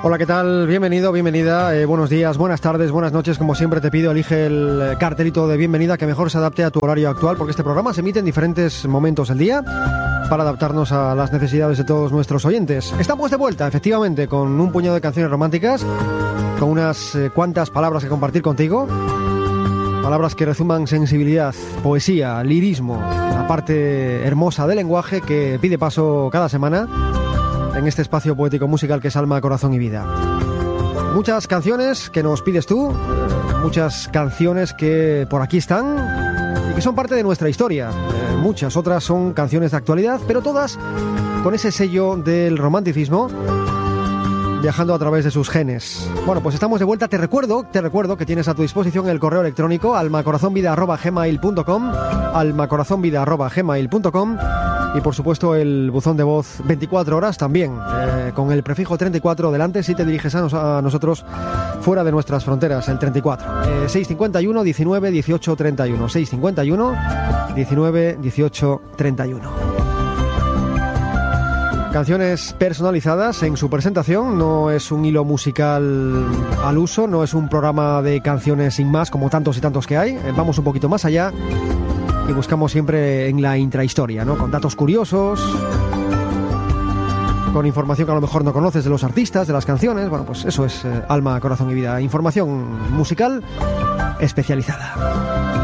Hola, ¿qué tal? Bienvenido, bienvenida. Buenos días, buenas tardes, buenas noches. Como siempre te pido, elige el cartelito de bienvenida que mejor se adapte a tu horario actual, porque este programa se emite en diferentes momentos del día para adaptarnos a las necesidades de todos nuestros oyentes. Estamos de vuelta, efectivamente, con un puñado de canciones románticas, con unas cuantas palabras que compartir contigo. Palabras que resuman sensibilidad, poesía, lirismo, la parte hermosa del lenguaje que pide paso cada semana en este espacio poético musical que es Alma, Corazón y Vida. Muchas canciones que nos pides tú, muchas canciones que por aquí están y que son parte de nuestra historia. Muchas otras son canciones de actualidad, pero todas con ese sello del romanticismo, viajando a través de sus genes. Bueno, pues estamos de vuelta. Te recuerdo que tienes a tu disposición el correo electrónico almacorazonvida@gmail.com, almacorazonvida@gmail.com, y por supuesto el buzón de voz 24 horas también, con el prefijo 34 delante si te diriges a nosotros fuera de nuestras fronteras, el 34. 651 19 18 31, 651 19 18 31. Canciones personalizadas en su presentación, no es un hilo musical al uso, no es un programa de canciones sin más como tantos y tantos que hay. Vamos un poquito más allá y buscamos siempre en la intrahistoria, ¿no? Con datos curiosos, con información que a lo mejor no conoces de los artistas, de las canciones. Bueno, pues eso es Alma, Corazón y Vida, información musical especializada.